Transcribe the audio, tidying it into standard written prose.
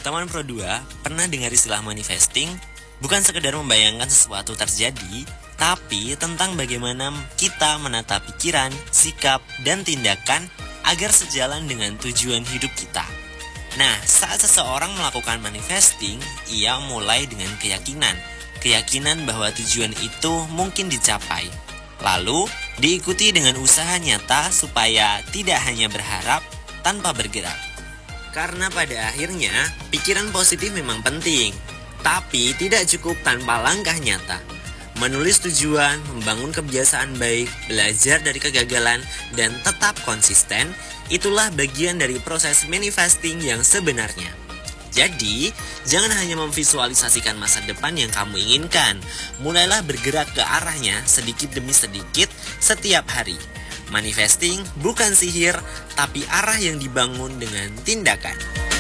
Teman Pro 2, pernah dengar istilah manifesting? Bukan sekedar membayangkan sesuatu terjadi, tapi tentang bagaimana kita menata pikiran, sikap, dan tindakan agar sejalan dengan tujuan hidup kita. Nah, saat seseorang melakukan manifesting, ia mulai dengan keyakinan bahwa tujuan itu mungkin dicapai. Lalu, diikuti dengan usaha nyata supaya tidak hanya berharap tanpa bergerak. Karena pada akhirnya, pikiran positif memang penting, tapi tidak cukup tanpa langkah nyata. Menulis tujuan, membangun kebiasaan baik, belajar dari kegagalan, dan tetap konsisten, itulah bagian dari proses manifesting yang sebenarnya. Jadi, jangan hanya memvisualisasikan masa depan yang kamu inginkan, mulailah bergerak ke arahnya sedikit demi sedikit setiap hari. Manifesting bukan sihir, tapi arah yang dibangun dengan tindakan.